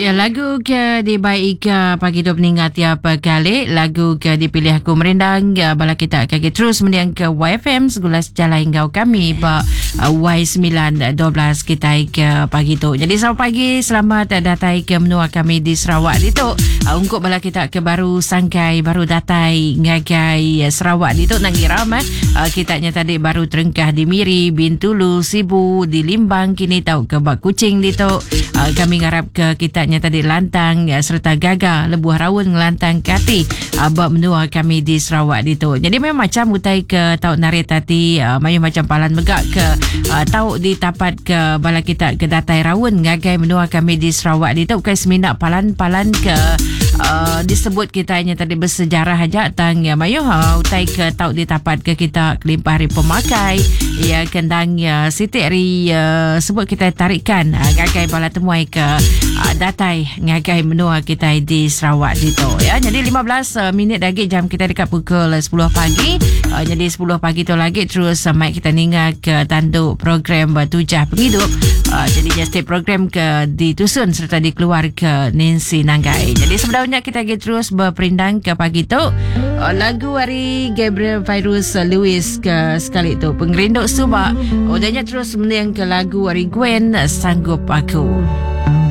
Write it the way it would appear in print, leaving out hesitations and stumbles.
Ya, lagu ke dibaik pagi tu peningkat tiap kali. Lagu ke dipilih aku merendang bala kita kaki terus mendiang ke YFM segulas jalan engkau kami ba Y912 kita ke pagi tu. Jadi selamat pagi, selamat datang ke menua kami di Sarawak itu. Untuk bala kita ke baru sangkai baru datai ngagai Sarawak itu nang iram kitanya tadi baru terengkah di Miri, Bintulu, Sibu, di Limbang kini tahu ke Bak Kucing itu. Kami ngarap ke kitanya tadi Lantang serta Gaga Lebuh Rawun Ngelantang Kati bab menua kami di Sarawak itu. Jadi memang macam utai ke tau narit tadi mayu macam palan megak ke tau di tapat ke bala kita ke datai Rawun ngagai menua kami di Sarawak itu bukan seminat palan-palan ke disebut kitanya tadi bersejarah aja tang ya mayu utai ke tau di tapat ke kita kelimpah hari pemakai ya kendang ya Siti Ari sebut kita tarikan ngagai bala temuai ke datai ngagai menua kita di Sarawak itu ya. Jadi 15 minit lagi jam kita dekat pukul 10 pagi. Jadi 10 pagi tu lagi terus mic kita ningal ke tanduk program Tujah Penghidup. Jadi setiap program ke ditusun serta dikeluar ke Nancy Nanggai. Jadi sebenarnya kita lagi terus berperindang ke pagi tu lagu hari Gabriel Virus Lewis ke sekali tu Pengerinduk Subak. Udahnya terus mendiang ke lagu hari Gwen Sanggup Aku.